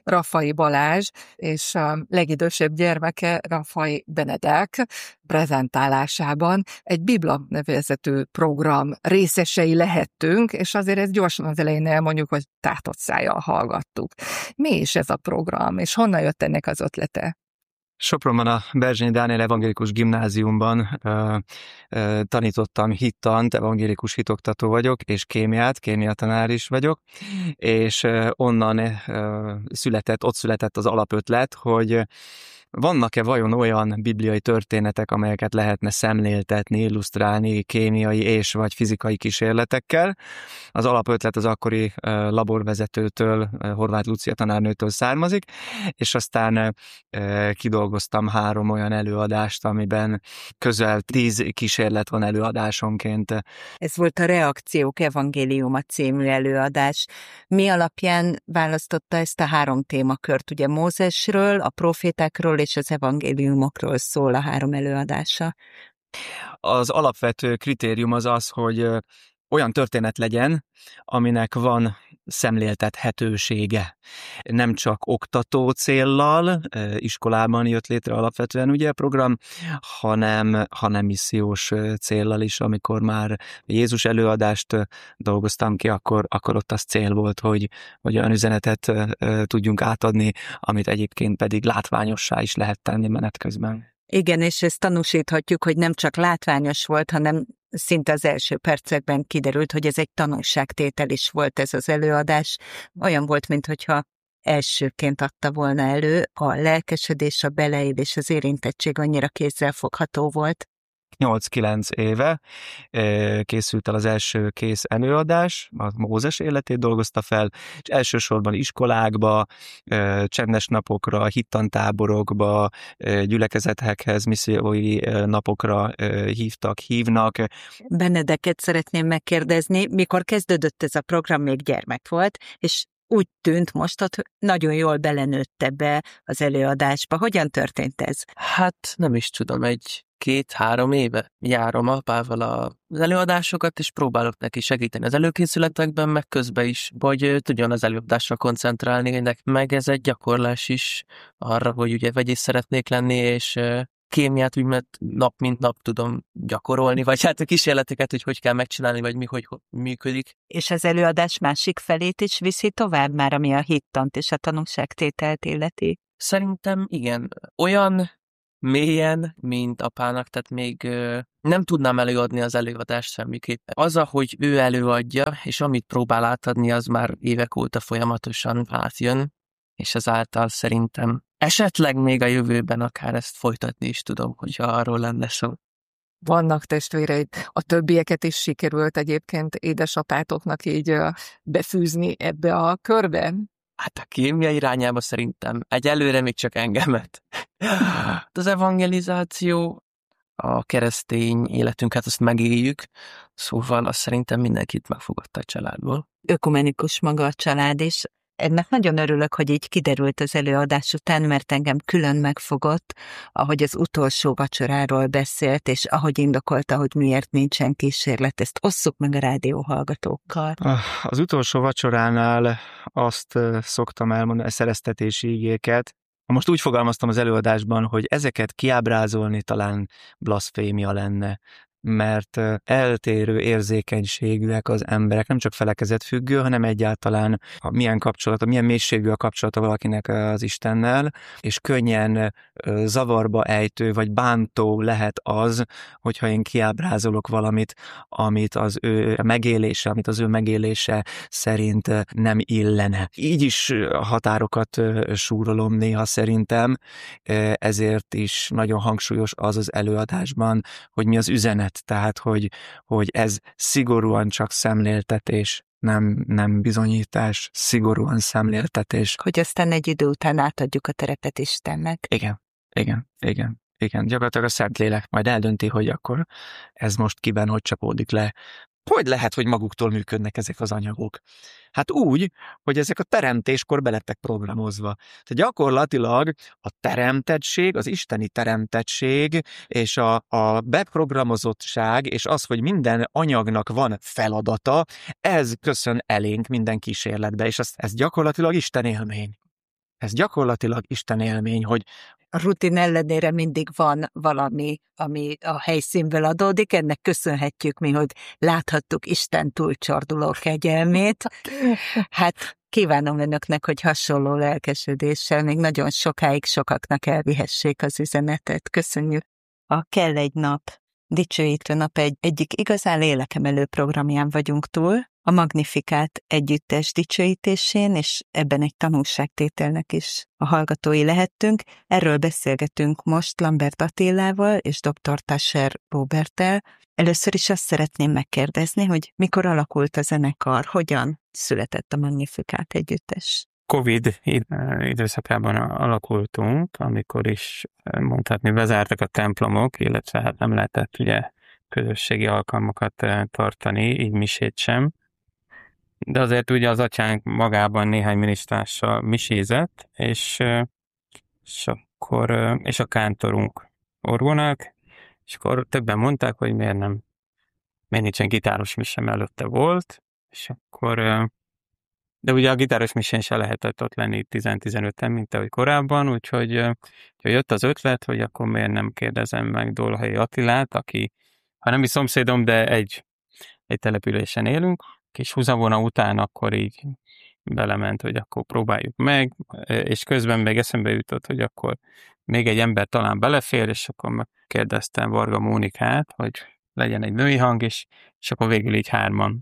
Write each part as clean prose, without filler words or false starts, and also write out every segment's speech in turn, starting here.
Raffai Balázs, és a legidősebb gyermeke Raffai Benedek prezentálásában egy Bibla nevezetű program részesei lehettünk, és azért ezt gyorsan az elején elmondjuk, hogy tátott szájjal hallgattuk. Mi is ez a program, és honnan jött ennek az ötlete? Sopronban a Berzsenyi Dániel Evangélikus Gimnáziumban tanítottam hittant, evangélikus hitoktató vagyok, és kémiatanár is vagyok, és onnan ott született az alapötlet, hogy vannak-e vajon olyan bibliai történetek, amelyeket lehetne szemléltetni, illusztrálni kémiai és vagy fizikai kísérletekkel. Az alapötlet az akkori laborvezetőtől, Horváth Lucia tanárnőtől származik, és aztán kidolgoztam 3 olyan előadást, amiben közel 10 kísérlet van előadásonként. Ez volt a Reakciók Evangéliuma című előadás. Mi alapján választotta ezt a 3 témakört? Ugye Mózesről, a profétákról és az evangéliumokról szól a 3 előadása. Az alapvető kritérium az, hogy olyan történet legyen, aminek van szemléltethetősége. Nem csak oktató céllal, iskolában jött létre alapvetően ugye a program, hanem missziós céllal is. Amikor már Jézus előadást dolgoztam ki, akkor ott az cél volt, hogy olyan üzenetet tudjunk átadni, amit egyébként pedig látványossá is lehet tenni menet közben. Igen, és ezt tanúsíthatjuk, hogy nem csak látványos volt, hanem szinte az első percekben kiderült, hogy ez egy tanulságtétel is volt ez az előadás. Olyan volt, minthogyha elsőként adta volna elő, a lelkesedés, a beleélés, az érintettség annyira kézzelfogható volt. 8-9 éve készült el az első kész előadás, a Mózes életét dolgozta fel, és elsősorban iskolákba, csendes napokra, hittantáborokba, gyülekezetekhez, missziói napokra hívnak. Benedeket szeretném megkérdezni, mikor kezdődött ez a program, még gyermek volt, és úgy tűnt most, hogy nagyon jól belenőtt ebbe az előadásba. Hogyan történt ez? Hát nem is tudom, 2-3 éve járom apával az előadásokat, és próbálok neki segíteni az előkészületekben, meg közben is, hogy tudjon az előadásra koncentrálni, meg ez egy gyakorlás is arra, hogy ugye vegyész szeretnék lenni, és kémiát úgy, mert nap mint nap tudom gyakorolni, vagy hát a kísérleteket, hogy kell megcsinálni, vagy hogy működik. És az előadás másik felét is viszi tovább már, ami a hittant és a tanúságtételt illeti? Szerintem igen. Olyan mélyen, mint apának, tehát még nem tudnám előadni az előadást semmiképpen. Az, ahogy ő előadja, és amit próbál átadni, az már évek óta folyamatosan átjön, és ezáltal szerintem esetleg még a jövőben akár ezt folytatni is tudom, hogyha arról lenne szó. Vannak testvéreid, a többieket is sikerült egyébként édesapátoknak így befűzni ebbe a körbe? Hát a kémia irányába szerintem egyelőre még csak engemet. Az evangelizáció, a keresztény életünket azt megéljük, szóval azt szerintem mindenkit megfogott a családból. Ökumenikus maga a család is. Ennek nagyon örülök, hogy így kiderült az előadás után, mert engem külön megfogott, ahogy az utolsó vacsoráról beszélt, és ahogy indokolta, hogy miért nincsen kísérlet. Ezt osszuk meg a rádióhallgatókkal. Az utolsó vacsoránál azt szoktam elmondani, szereztetési igéket. Most úgy fogalmaztam az előadásban, hogy ezeket kiábrázolni talán blaszfémia lenne, mert eltérő érzékenységűek az emberek, nem csak felekezetfüggő, hanem egyáltalán milyen mélységű a kapcsolata valakinek az Istennel, és könnyen zavarba ejtő vagy bántó lehet az, hogyha én kiábrázolok valamit, amit az ő megélése szerint nem illene. Így is határokat súrolom néha szerintem, ezért is nagyon hangsúlyos az előadásban, hogy mi az üzenet. Tehát, hogy ez szigorúan csak szemléltetés, nem bizonyítás, szigorúan szemléltetés. Hogy aztán egy idő után átadjuk a terepet Istennek. Igen. Gyakorlatilag a Szentlélek majd eldönti, hogy akkor ez most kiben hogy csapódik le. Hogy lehet, hogy maguktól működnek ezek az anyagok? Hát úgy, hogy ezek a teremtéskor belettek programozva. Tehát gyakorlatilag a teremtettség, az isteni teremtettség, és a beprogramozottság, és az, hogy minden anyagnak van feladata, ez köszön elénk minden kísérletbe, és ez gyakorlatilag Isten élmény. Ez gyakorlatilag Isten élmény, hogy A rutin ellenére mindig van valami, ami a helyszínből adódik, ennek köszönhetjük mi, hogy láthattuk Isten túlcsorduló kegyelmét. Hát kívánom önöknek, hogy hasonló lelkesedéssel még nagyon sokáig sokaknak elvihessék az üzenetet. Köszönjük. A Kell egy nap, dicsőítő nap egyik igazán lélekemelő programján vagyunk túl, a Magnificat együttes dicsőítésén, és ebben egy tanulságtételnek is a hallgatói lehettünk. Erről beszélgetünk most Lambert Attilával és dr. Tascher Róberttel. Először is azt szeretném megkérdezni, hogy mikor alakult a zenekar, hogyan született a Magnificat együttes? Covid időszakában alakultunk, amikor is mondhatni bezártak a templomok, illetve hát nem lehetett ugye közösségi alkalmakat tartani, így misét sem. De azért ugye az atyánk magában néhány minisztrással misézett, és a kántorunk orgonák, és akkor többen mondták, hogy miért nincsen gitáros mise, előtte volt, és akkor, de ugye a gitáros misén se lehetett ott lenni 10-15-en, mint ahogy korábban, úgyhogy jött az ötlet, hogy akkor miért nem kérdezem meg Dolhai Attilát, aki, ha nem is szomszédom, de egy településen élünk, kis húzavona után akkor így belement, hogy akkor próbáljuk meg, és közben még eszembe jutott, hogy akkor még egy ember talán belefér, és akkor megkérdeztem Varga Mónikát, hogy legyen egy női hang is, és akkor végül így 3-an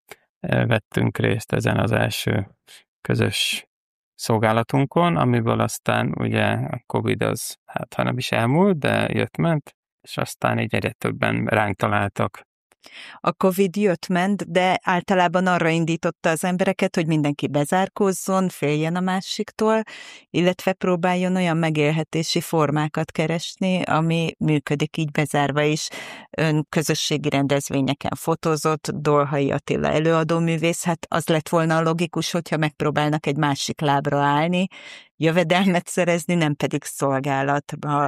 vettünk részt ezen az első közös szolgálatunkon, amiből aztán ugye a Covid az, hát ha nem is elmúlt, de jött-ment, és aztán így egyre többen ránk találtak. A Covid jött-ment, de általában arra indította az embereket, hogy mindenki bezárkózzon, féljen a másiktól, illetve próbáljon olyan megélhetési formákat keresni, ami működik így bezárva is. Ön közösségi rendezvényeken fotózott, Dolhai Attila előadóművész, hát az lett volna a logikus, hogyha megpróbálnak egy másik lábra állni, jövedelmet szerezni, nem pedig szolgálatba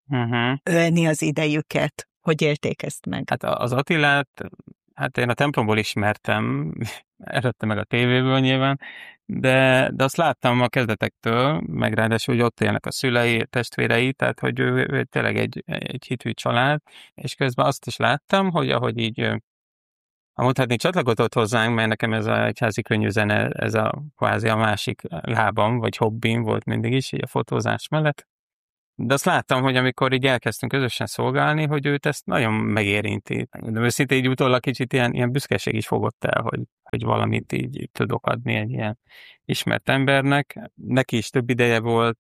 ölni az idejüket. Hogy élték ezt meg? Hát az Attilát, hát én a templomból ismertem, előtte meg a tévéből nyilván, de azt láttam a kezdetektől, meg ráadásul, hogy ott élnek a szülei, testvérei, tehát hogy ő tényleg egy hitű család, és közben azt is láttam, hogy ahogy így mondhatni csatlakozott hozzánk, mert nekem ez a egyházi könnyűzene, ez a kvázi a másik lábam, vagy hobbim volt mindig is, így a fotózás mellett. De azt láttam, hogy amikor így elkezdtünk közösen szolgálni, hogy őt ezt nagyon megérinti. De őszintén így utólag kicsit ilyen büszkeség is fogott el, hogy valamit így tudok adni egy ilyen ismert embernek. Neki is több ideje volt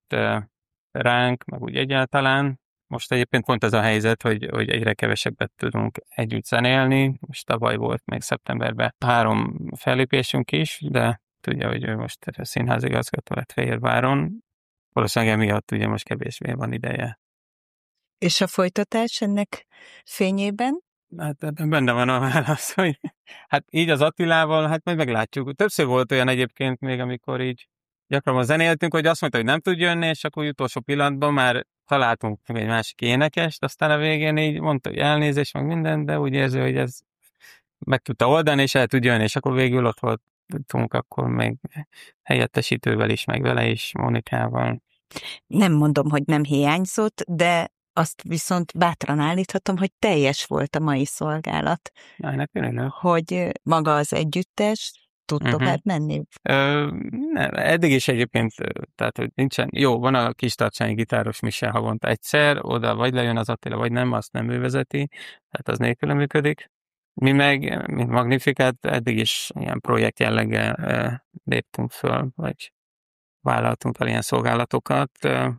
ránk, meg úgy egyáltalán. Most egyébként pont ez a helyzet, hogy egyre kevesebbet tudunk együtt zenélni. Most tavaly volt még szeptemberben 3 fellépésünk is, de tudja, hogy ő most színházigazgató lett Fehérváron. Valószínűleg emiatt ugye most kevésbé van ideje. És a folytatás ennek fényében? Hát benne van a válasz, hogy hát így az Attilával, hát majd meglátjuk. Többször volt olyan egyébként még, amikor így gyakran zenéltünk, hogy azt mondta, hogy nem tud jönni, és akkor utolsó pillanatban már találtunk egy másik énekest, aztán a végén így mondta, hogy elnézés, meg minden, de úgy érzi, hogy ez meg tudta oldani, és el tud jönni, és akkor végül ott voltunk akkor még helyettesítővel is, meg vele is, Mónikával. Nem mondom, hogy nem hiányzott, de azt viszont bátran állíthatom, hogy teljes volt a mai szolgálat. Hogy maga az együttes tud tovább menni? Nem, eddig is egyébként, tehát hogy nincsen, jó, van a kistarcsányi gitáros mise havonta egyszer, oda vagy lejön az Attila, vagy nem, azt nem ő vezeti, tehát az nélkül működik. Mi meg, mint Magnificat, eddig is ilyen projekt jelleggel léptünk föl, vagy vállaltunk el ilyen szolgálatokat.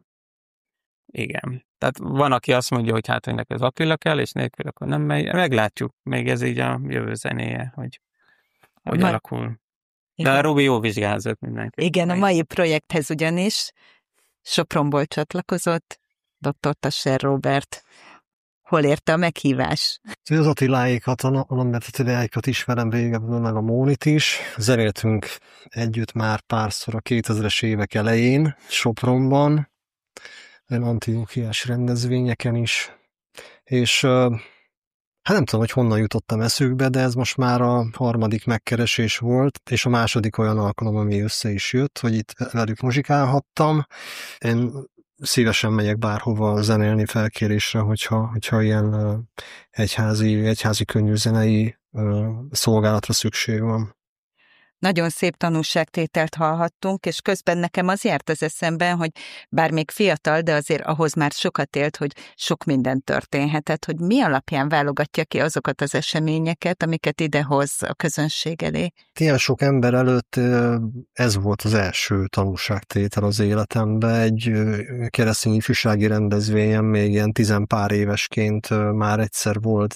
Igen. Tehát van, aki azt mondja, hogy hát, hogy neki az Attila kell, és nélkül akkor nem megy. Meglátjuk, még ez így a jövő zenéje, hogy alakul. De a Robi jó vizsgázott mindenki. Igen, a mai projekthez ugyanis Sopronból csatlakozott dr. Tascher Róbert. Hol érte a meghívás? Az Attiláékat, a Lambert Attiláékat ismerem régebben, meg a Mónit is. Zenéltünk együtt már párszor a 2000-es évek elején Sopronban, olyan antiókiás rendezvényeken is. És Hát nem tudom, hogy honnan jutottam eszükbe, de ez most már a harmadik megkeresés volt, és a második olyan alkalom, ami össze is jött, hogy itt velük muzsikálhattam. Én szívesen megyek bárhova zenélni felkérésre, hogyha ilyen egyházi könnyűzenei szolgálatra szükség van. Nagyon szép tanúságtételt hallhattunk, és közben nekem az járt az eszemben, hogy bár még fiatal, de azért ahhoz már sokat élt, hogy sok minden történhetett, hogy mi alapján válogatja ki azokat az eseményeket, amiket idehoz a közönség elé. Ilyen sok ember előtt ez volt az első tanúságtétel az életemben. Egy keresztény ifjúsági rendezvényen még ilyen 10 pár évesként már egyszer volt,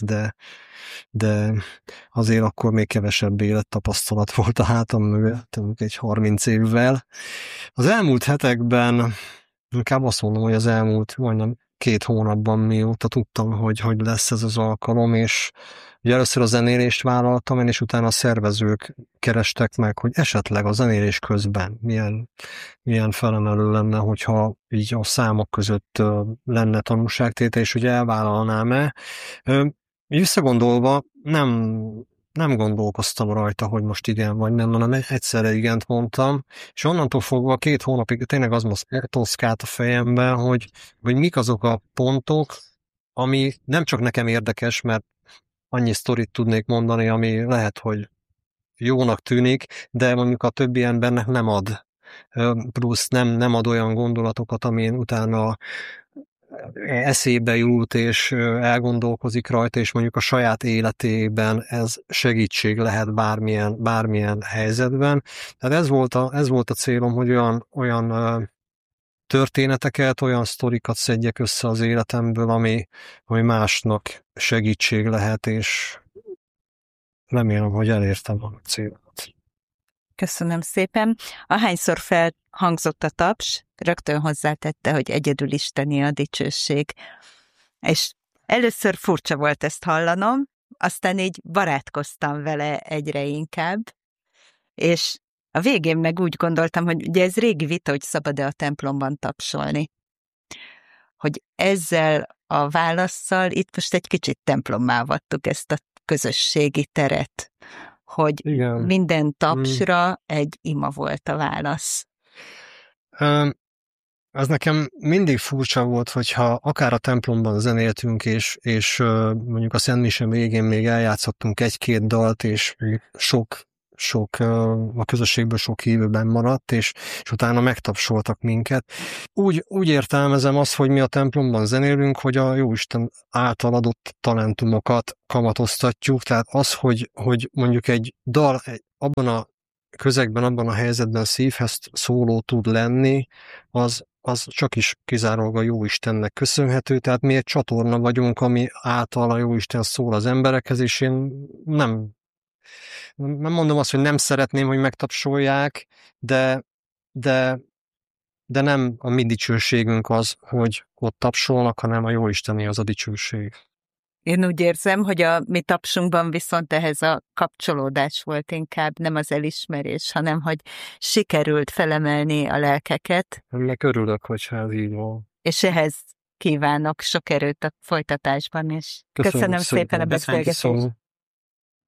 de azért akkor még kevesebb élettapasztalat volt a hátam mögött, egy 30 évvel. Az elmúlt hetekben, inkább azt mondom, hogy az elmúlt majdnem 2 hónapban, mióta tudtam, hogy lesz ez az alkalom, és ugye először a zenélést vállaltam én, és utána a szervezők kerestek meg, hogy esetleg a zenélés közben milyen felemelő lenne, hogyha így a számok között lenne tanúságtétel, és hogy elvállalnám-e. Visszagondolva nem gondolkoztam rajta, hogy most igen vagy nem, hanem egyszerre igent mondtam, és onnantól fogva 2 hónapig tényleg az most toszkált a fejemben, hogy mik azok a pontok, ami nem csak nekem érdekes, mert annyi sztorit tudnék mondani, ami lehet, hogy jónak tűnik, de mondjuk a többi embernek nem ad. Plusz nem ad olyan gondolatokat, amin utána eszébe jut, és elgondolkozik rajta, és mondjuk a saját életében ez segítség lehet bármilyen helyzetben. Tehát ez volt a célom, hogy olyan történeteket, olyan sztorikat szedjek össze az életemből, ami másnak segítség lehet, és remélem, hogy elértem a célomat. Köszönöm szépen. Ahányszor felhangzott a taps, rögtön hozzátette, hogy egyedül isteni a dicsőség. És először furcsa volt ezt hallanom, aztán így barátkoztam vele egyre inkább, és a végén meg úgy gondoltam, hogy ugye ez régi vita, hogy szabad-e a templomban tapsolni. Hogy ezzel a válasszal itt most egy kicsit templommá vattuk ezt a közösségi teret, hogy igen, minden tapsra egy ima volt a válasz. Az nekem mindig furcsa volt, hogyha akár a templomban zenéltünk, és mondjuk a Szentmise végén még eljátszottunk 1-2 dalt, és a közösségből sok hívőben maradt, és utána megtapsoltak minket. Úgy értelmezem azt, hogy mi a templomban zenélünk, hogy a Jóisten által adott talentumokat kamatoztatjuk, tehát az, hogy mondjuk egy dal abban a közegben, abban a helyzetben szívhez szóló tud lenni, az csak is kizárólag a Jóistennek köszönhető, tehát mi egy csatorna vagyunk, ami által a Jóisten szól az emberekhez, és én nem mondom azt, hogy nem szeretném, hogy megtapsolják, de nem a mi dicsőségünk az, hogy ott tapsolnak, hanem a Jóistené az a dicsőség. Én úgy érzem, hogy a mi tapsunkban viszont ehhez a kapcsolódás volt inkább, nem az elismerés, hanem hogy sikerült felemelni a lelkeket. Ennek örülök, hogyha ez így van. És ehhez kívánok sok erőt a folytatásban is. Köszönöm szépen a beszélgetést.